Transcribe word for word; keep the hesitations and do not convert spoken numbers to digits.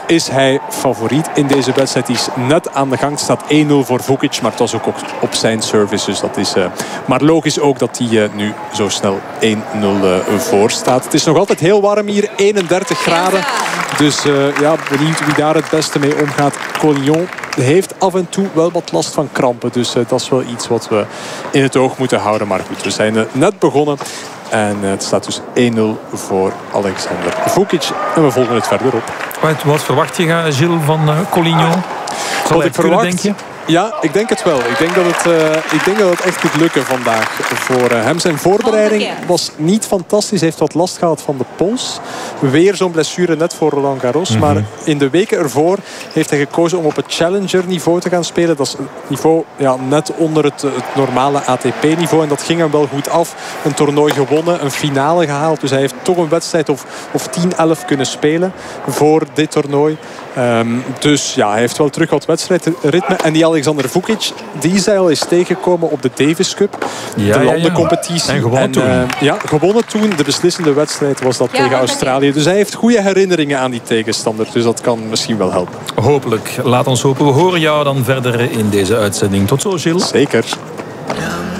is hij favoriet in deze wedstrijd. Die is net aan de gang. Het staat één nul voor Vukic, maar het was ook op zijn service. Dus dat is uh, maar logisch ook dat hij uh, nu zo snel één nul uh, voor staat. Het is nog altijd heel warm hier, eenendertig graden. Dus uh, ja, benieuwd wie daar het beste mee omgaat. Collignon heeft af en toe wel wat last van krampen. Dus uh, dat is wel iets wat we in het oog moeten houden. Maar goed, we zijn uh, net begonnen. En uh, het staat dus één nul voor Alexander Vukic. En we volgen het verder op. Wat, wat verwacht je, Gilles, van uh, Collignon? Zal wat hij ik verwacht, denk je? Ja, ik denk het wel. Ik denk dat het, uh, ik denk dat het echt moet lukken vandaag voor uh, hem. Zijn voorbereiding was niet fantastisch. Hij heeft wat last gehad van de pols. Weer zo'n blessure net voor Roland Garros. Mm-hmm. Maar in de weken ervoor heeft hij gekozen om op het challenger niveau te gaan spelen. Dat is een niveau ja, net onder het, het normale A T P niveau. En dat ging hem wel goed af. Een toernooi gewonnen, een finale gehaald. Dus hij heeft toch een wedstrijd of, of tien elf kunnen spelen voor dit toernooi. Um, dus ja, hij heeft wel terug wat wedstrijdritme. En die Alexander Vukic, die zij al is tegengekomen op de Davis Cup. Ja, de landencompetitie. Ja, ja. En gewonnen en, toen. Uh, ja, gewonnen toen. De beslissende wedstrijd was dat ja, tegen Australië. Dus hij heeft goede herinneringen aan die tegenstander. Dus dat kan misschien wel helpen. Hopelijk. Laat ons hopen. We horen jou dan verder in deze uitzending. Tot zo, Gilles. Zeker.